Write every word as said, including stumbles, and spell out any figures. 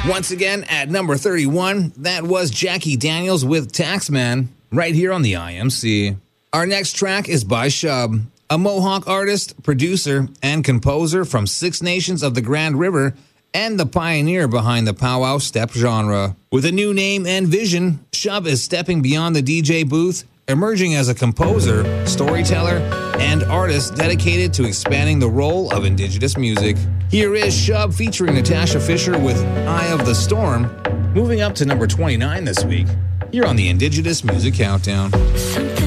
Once again, at number thirty-one, that was Jackie Daniels with Taxman, right here on the I M C. Our next track is by Shub, a Mohawk artist, producer, and composer from Six Nations of the Grand River and the pioneer behind the powwow step genre. With a new name and vision, Shub is stepping beyond the D J booth, emerging as a composer, storyteller, and artist dedicated to expanding the role of Indigenous music. Here is Shub featuring Natasha Fisher with Eye of the Storm, moving up to number twenty-nine this week, here on the Indigenous Music Countdown.